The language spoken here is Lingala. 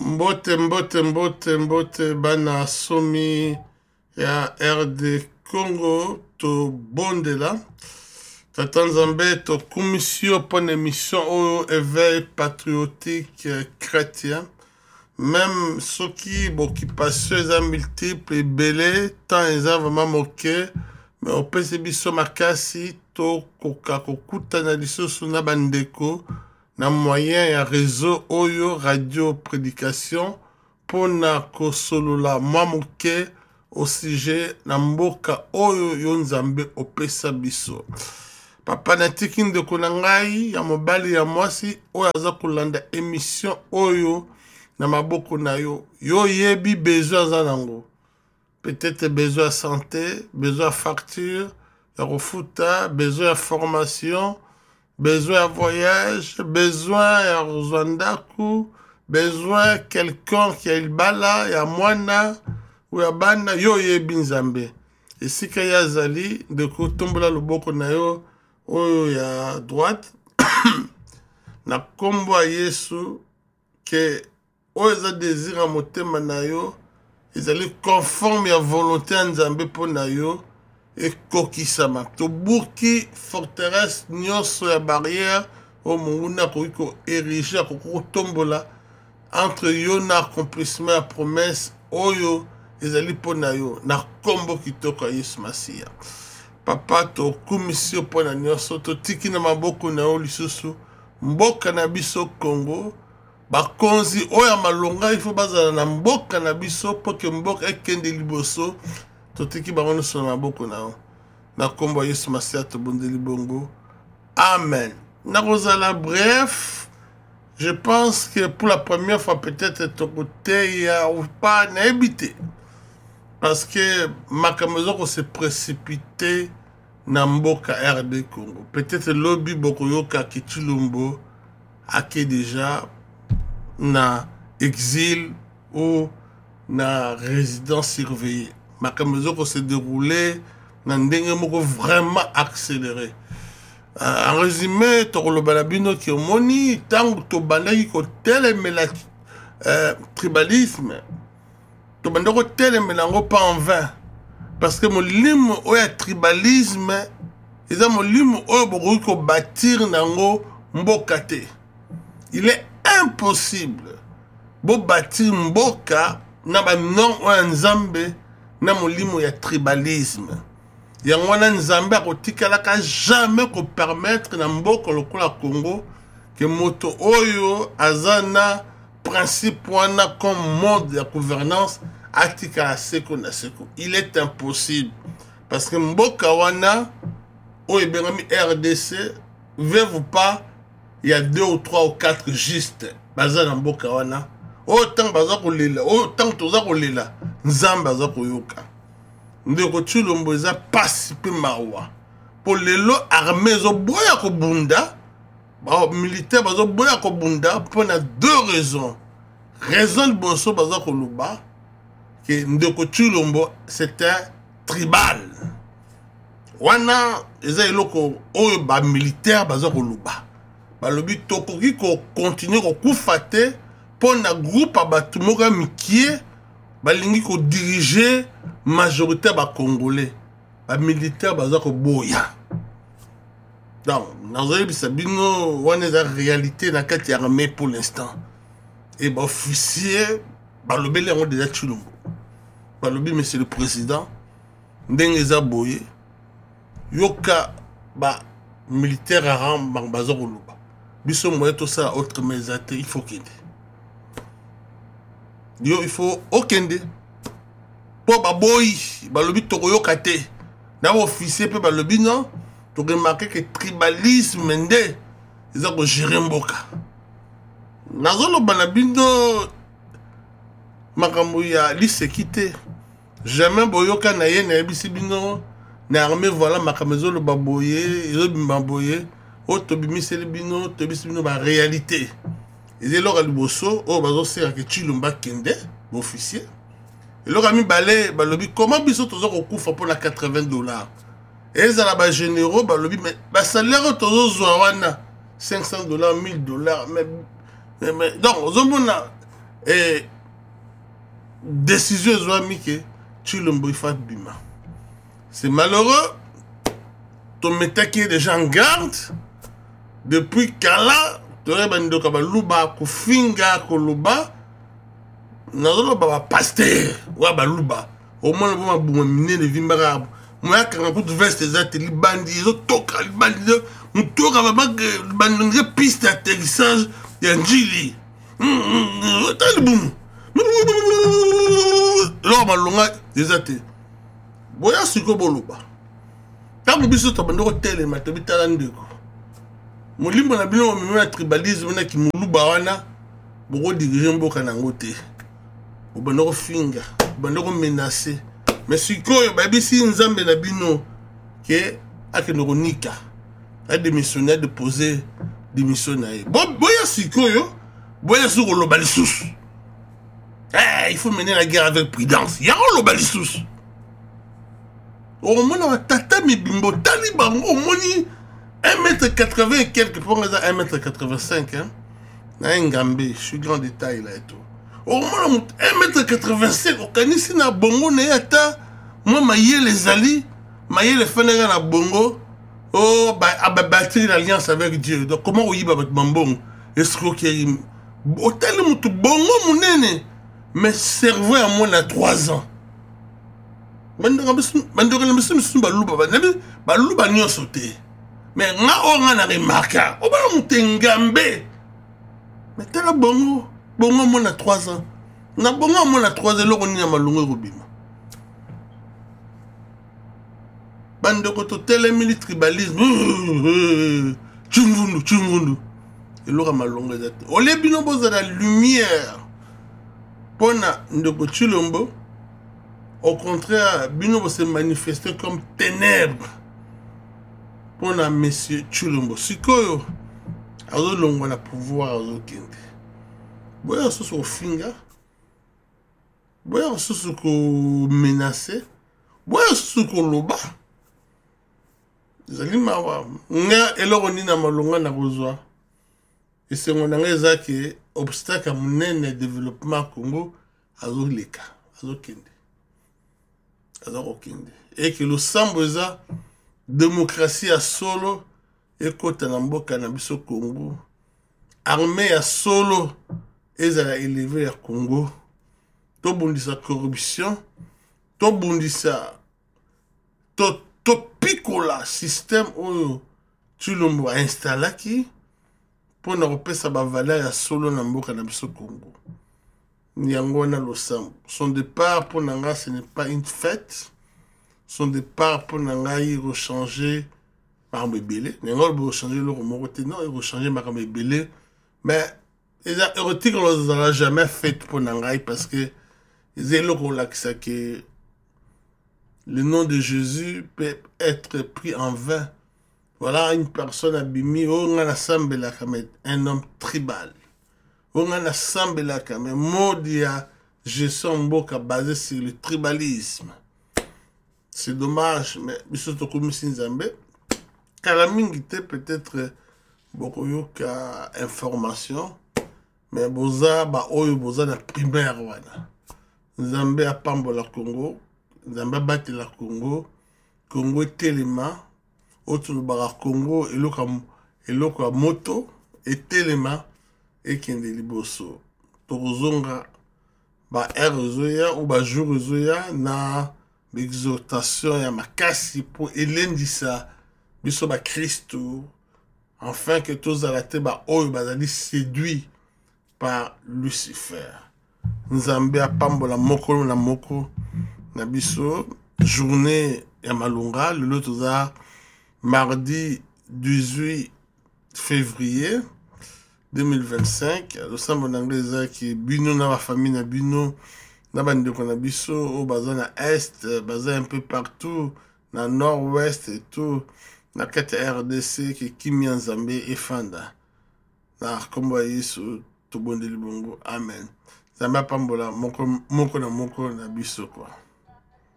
Mbote bana somi ya RD Congo to bondela Tata Nzambe to commission pour une émission au éveil patriotique chrétien même ceux qui occupation les multiples et belé tant ils ont vraiment moqué mais au PCB makasi to koka kokutana lisusu na bandeko na moyen ya réseau oyo radio prédication pona kosolola mamuke au sujet na mboka oyo yo Nzambe opesa biso. Papa natiki ndeko na ngai ya mobali ya mwasi oyo aza kolanda émission oyo na maboko na yo. Yo yebi besoin aza nango. Peut-être besoin de santé, besoin de facture, de refuta, besoin de formation, besoin de voyage, besoin de Rwanda, besoin de quelqu'un qui a il bala, ya mwana, ou ya bana, yo yebi Nzambe. Et si kaya zali, de kotombola loboko na yo, oyo ya droite, na kombo a Yesu, ke oyo za désir a motema na yo, ils allaient conforme à la volonté de Nzambe pour nayo et kokisama. To buki forteresse nyonso ya barrière au munguna ko érigé ko tombola entre yo na accomplissement ya promesse oyo ils allaient pour nayo na kombo kitoko Yesu Masia. Papa to commission pour na nyonso to tiki na maboko na yo lisusu mboka na biso Congo. Bakonzi oya malonga il faut bazala na mboka na biso pour que mboka ekende liboso totiki bango so na maboko na o na kombo Yesu Masia to bondeli bongo amen. Na rozala bref, je pense que pour la première fois peut-être ton côté ya ou pas na habité parce que makamezo ko se précipiter na mboka RD Congo peut-être lobby bokoyoka kitulumbo ake déjà na exil ou na résidence surveillée. Ma caméra s'est déroulée dans un moko vraiment accéléré. En résumé, tu as le balabino qui est moni, tant que tu banais qui tel tribalisme, tu banais tel mélange pas en vain. Parce que mon lim ou ya tribalisme, ils ont mon lim ou ya bâtir nango mbokate. Il est impossible bo bâtir mboka na ba non o Nzambe na molimo ya tribalisme ya ngwana Nzambe akotikala ka jamais ko permettre na mboka lokola Congo que moto oyo azana principe wana comme mode de gouvernance atikala seko na seko. Il est impossible parce que mboka wana oyo bengami RDC veut pas il y a 2 ou 3 ou 4 juste baza na mboka wana autant baza kolela autant toza kolela Nzambe baza koyoka ndeko Tshilombo eza pasi pe mawa po lelo armée zo boya ko bunda ba militaire bazo boya ko bunda pour na 2 raisons. Raison de boso baza koloba que ndeko Tshilombo c'était tribal wana eza eloko oyo ba militaire baza koloba balobi tokoki ko continuer ko kufate pour na groupe abatu moka mikie balingi ko diriger majorité ba congolais ba militaire baza ko boya donc nazoyi bisabino wana za réalité na kati ya armée pour l'instant et ba officier balobi lengo déjà Tshilombo balobi monsieur le président ndenge za boye yoka ba militaire aram baza ko loba biso moye tout ça autre mesate il faut kende yo il faut okende po baboyi balobi tokoyoka te na officier pe balobi non to remarquer que tribalisme nde ils ont géré mboka nazoloba na bindo makambo ya lisekite jamais boyoka na ye na yebisi bino na armée voilà makambo lo baboye yo bimbaboye auto bimiseli bino to bisibino ba réalité et là le bosso o bazo sera que Tshilombo kende officier et là mi balé balobi comment biso tozo ko kufa pour la $80 et ça la ba généraux balobi mais ba salaire tozo zwa wana $500 $1000 mais donc ozomona Et décision ezwami ke Tshilombo ifa bima. C'est malheureux. Ton métier déjà en garde. Depuis Kala, tore bandoka baluba kufinga koluba. Nazolo baba pasteur wa baluba. Au moins le bon mine de vimbara. Moi quand on veste des ateliers bandits, ils toka les bandits, on toka bandit piste d'atterrissage et njili. T'as le boum. Là malonga des ateliers. Boya siko boluba. Quand on biso to bandoko tele matabita ndeko. Molimbo na bino na tribalisme na ki muluba wana boko diriger mboka nango te. Bandoko finga, bandoko menacer. Mais sikoyo babisi nzambe na bino ke akendoko nika. A démissionné de poser démission na ye. Boya sikoyo, boya siko loba lisusu. Il faut mener la guerre avec prudence. Ya loba lisusu. Au moment où tata mi bimbo taliban au moni 1m80 et quelques pour 1m85 hein. Na ngambe, je suis grand détail là et tout. Au moins 1m85 au kanisi na bongo na yata moi maye les ali, maye les fenera na bongo. Oh bah bâtir l'alliance avec Dieu. Donc comment on y va bambong escroquerie. Hôtel mutu bongo munene mais cerveau à moi à 3 ans. Bandora le monsieur baluba nyo sauté. Mais nga on a remarqué. O ba mutengambe. Mais tela bongo mon a 3 ans. Na bongo mon a 3 ans loko ni na malungu robima. Bandoko to tele tribalisme. Chungundu. Et loko malungu ezate. Ole bino boza la lumière. Pona ndoko Tshilombo. Au contraire, bino se manifester comme ténèbres. Pour na monsieur Tshilombo. Sikoyo, azo longo na pouvoir azo kende. Boya soso ko finga. Boya soso ko menacer. Boya soso ko loba. Zali mawa. Nga eloko ni na malonga na kozwa. Et c'est mon angeza ke obstacle munene développement Congo azo leka, azo kende. Et que le samboza démocratie à solo et kota na mboka na biso Congo armée à solo ezala élevé à Congo to bundisa corruption to bundisa to pikola système oyo Tshilombo a installaki pour na repesa ba valeur ya solo na mboka na biso Congo. Nyangona Losambo. Son départ pour Nanga, ce n'est pas une fête. Son départ pour Nanga, il rechanger par Mbélé. Nanga, il rechanger le Romoroté. Non, il rechanger par Mbélé. Mais, les érotiques, on ne l'a jamais fait pour Nanga parce que ils ont là que le nom de Jésus peut être pris en vain. Voilà une personne abîmée. On a un homme tribal. On a assemblé là quand même. Modia, je sens mboka basé sur le tribalisme. C'est dommage, mais bisoto komisi nzambe. Kalamingite peut-être beaucoup yoka information, mais boza ba oyo boza na primaire wana. Nzambe a pambola Congo, nzambe bati la Congo, Congo telema, autre bara Congo eloko moto et telema. Et kende liboso tozonga ba erozoya ou ba jourzoya na l'exhortation ya makasi pour elendisa biso ba Christo afin que tous arrêtés ba oyo bazali séduit par Lucifer. Nzambe apambola moko na moko na biso journée ya malunga le toza mardi 18 février 2025, le sambo n'anglais qui bino na la famille na bino na bande ko na biso au bazin na est, bazin un peu partout na nord-ouest et tout na kati RDC qui kimi nzambe et fanda na kombo yesu to bondeli bongo amen. Zamba pambola moko na biso quoi.